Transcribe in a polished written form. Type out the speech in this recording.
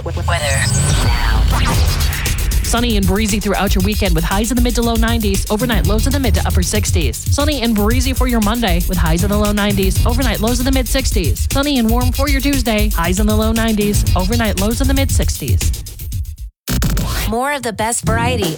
Weather now. Sunny and breezy throughout your weekend with highs in the mid to low 90s. Overnight lows in the mid to upper 60s. Sunny and breezy for your Monday with highs in the low 90s. Overnight lows in the mid 60s. Sunny and warm for your Tuesday. Highs in the low 90s. Overnight lows in the mid 60s. More of the best variety